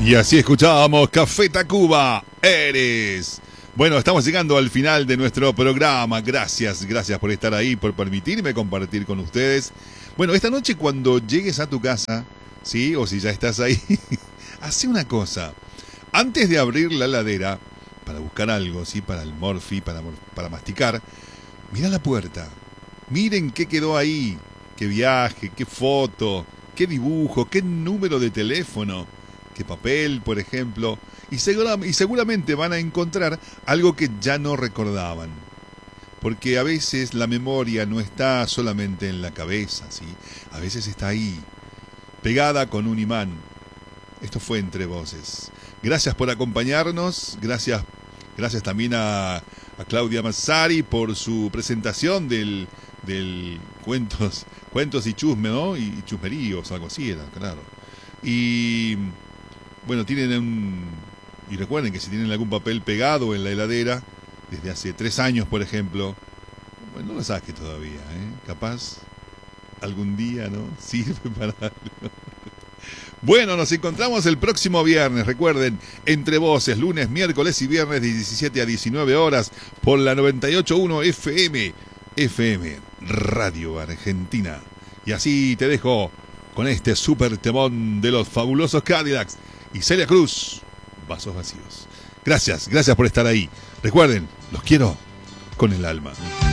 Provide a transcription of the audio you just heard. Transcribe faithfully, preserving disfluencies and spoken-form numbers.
Y así escuchábamos Café Tacuba, Eres. Bueno, estamos llegando al final de nuestro programa. Gracias, gracias por estar ahí, por permitirme compartir con ustedes. Bueno, esta noche cuando llegues a tu casa, ¿sí? O si ya estás ahí, hace una cosa. Antes de abrir la heladera, para buscar algo, ¿sí? Para el morfi, para, para masticar, mira la puerta. Miren qué quedó ahí. Qué viaje, qué foto, qué dibujo, qué número de teléfono, qué papel, por ejemplo. Y, segura, y seguramente van a encontrar algo que ya no recordaban. Porque a veces la memoria no está solamente en la cabeza, ¿sí? A veces está ahí, pegada con un imán. Esto fue Entre Voces. Gracias por acompañarnos, gracias, gracias también a, a Claudia Mazzari por su presentación del, del cuentos, cuentos y chusme, ¿no? Y chusmeríos, algo así era, claro. Y bueno, tienen un... Y recuerden que si tienen algún papel pegado en la heladera, desde hace tres años, por ejemplo, bueno, no lo saque todavía, ¿eh? Capaz algún día, ¿no? Sirve para algo. Bueno, nos encontramos el próximo viernes. Recuerden, Entre Voces, lunes, miércoles y viernes de diecisiete a diecinueve horas por la noventa y ocho punto uno F M, F M Radio Argentina. Y así te dejo con este super temón de los fabulosos Cadillacs y Celia Cruz, Vasos Vacíos. Gracias, gracias por estar ahí. Recuerden, los quiero con el alma.